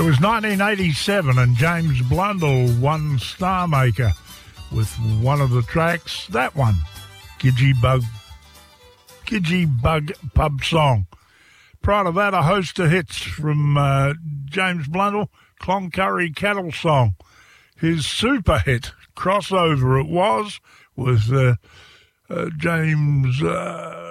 was 1987 and James Blundell won Star Maker with one of the tracks, that one, Gidgee Bug Pub Song. Prior to that, a host of hits from James Blundell, Cloncurry Cattle Song. His super hit, Crossover it was, with James...